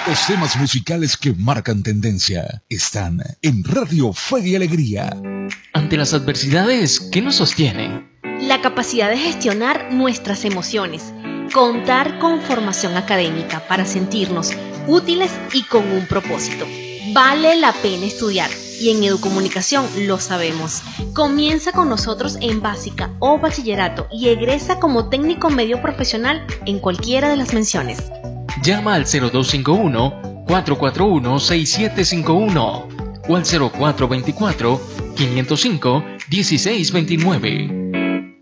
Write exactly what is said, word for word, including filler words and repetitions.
Los temas musicales que marcan tendencia están en Radio Fe y Alegría. Ante las adversidades, ¿qué nos sostiene? La capacidad de gestionar nuestras emociones, contar con formación académica para sentirnos útiles y con un propósito. Vale la pena estudiar y en Educomunicación lo sabemos. Comienza con nosotros en básica o bachillerato y egresa como técnico medio profesional en cualquiera de las menciones. Llama al cero dos cinco uno, cuatro cuatro uno, seis siete cinco uno o al cero cuatro dos cuatro, cinco cero cinco, uno seis dos nueve.